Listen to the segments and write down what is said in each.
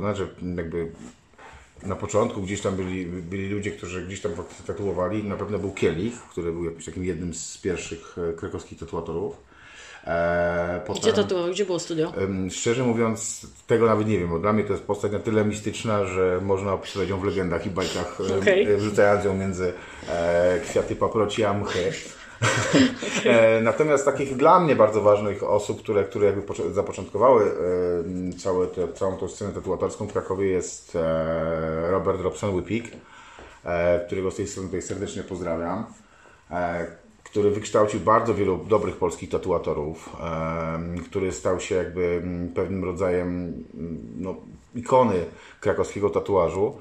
znaczy jakby na początku gdzieś tam byli ludzie, którzy gdzieś tam tatuowali. Na pewno był Kielich, który był jakimś takim jednym z pierwszych krakowskich tatuatorów. Gdzie tatuował? Gdzie było studio? Szczerze mówiąc, tego nawet nie wiem, bo dla mnie to jest postać na tyle mistyczna, że można opisywać ją w legendach i bajkach, wrzucając ją między kwiaty paproci a mchy. Natomiast takich dla mnie bardzo ważnych osób, które jakby zapoczątkowały całą tą scenę tatuatorską w Krakowie jest Robert Robson-Whippik, którego z tej strony tutaj serdecznie pozdrawiam, który wykształcił bardzo wielu dobrych polskich tatuatorów, który stał się jakby pewnym rodzajem ikony krakowskiego tatuażu.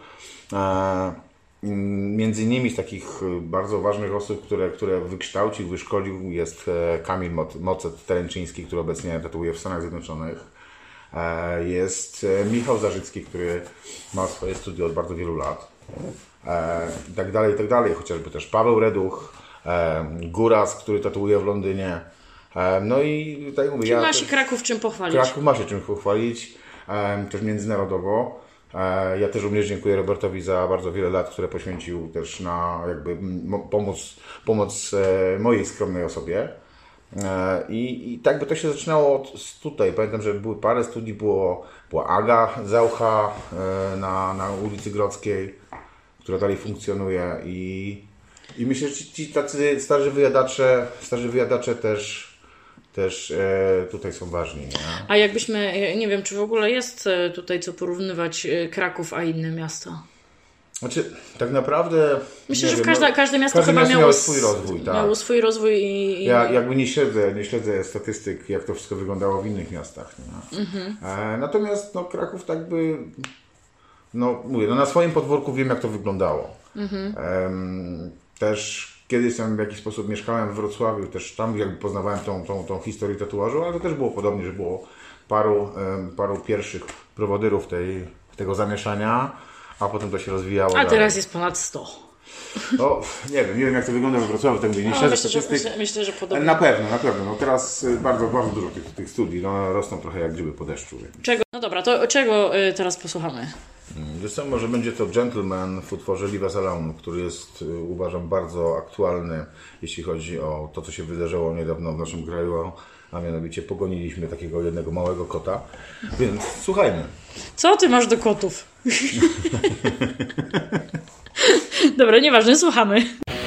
Między innymi z takich bardzo ważnych osób, które wykształcił, wyszkolił jest Kamil Mocet-Teręczyński, który obecnie tatuuje w Stanach Zjednoczonych. Jest Michał Zarzycki, który ma swoje studio od bardzo wielu lat. I tak dalej, chociażby też Paweł Reduch, Góraz, który tatuuje w Londynie. No i tak mówię, ma się Kraków czym pochwalić. Kraków ma się czym pochwalić, też międzynarodowo. Ja też również dziękuję Robertowi za bardzo wiele lat, które poświęcił też na jakby pomoc mojej skromnej osobie. I tak by to się zaczynało tutaj. Pamiętam, że były parę studii, była Aga Zaucha na ulicy Grodzkiej, która dalej funkcjonuje i myślę, że ci tacy starzy wyjadacze też tutaj są ważni. Nie? A jakbyśmy, nie wiem, czy w ogóle jest tutaj co porównywać Kraków a inne miasta? Znaczy, tak naprawdę... Myślę, że każde miasto chyba miało swój rozwój. Tak. Miało swój rozwój i... Ja jakby nie śledzę statystyk, jak to wszystko wyglądało w innych miastach. Natomiast Kraków tak by... mówię, na swoim podwórku wiem, jak to wyglądało. Też kiedyś tam w jakiś sposób mieszkałem w Wrocławiu, też tam jakby poznawałem tą historię tatuażu, ale to też było podobnie, że było paru pierwszych prowodyrów tego zamieszania, a potem to się rozwijało. A teraz jest ponad 100. Nie wiem jak to wygląda we Wrocławiu, tak mówię, nie śledzę statystyk. Myślę, że podobnie. Na pewno. Teraz bardzo dużo tych studii rosną trochę jak grzyby po deszczu. Czego? No dobra, to czego teraz posłuchamy? Wiesz co, może będzie to Gentleman w utworze Leave Us Alone, który jest, uważam, bardzo aktualny, jeśli chodzi o to, co się wydarzyło niedawno w naszym kraju, a mianowicie pogoniliśmy takiego jednego małego kota, więc słuchajmy. Co ty masz do kotów? Dobra, nieważne, słuchamy.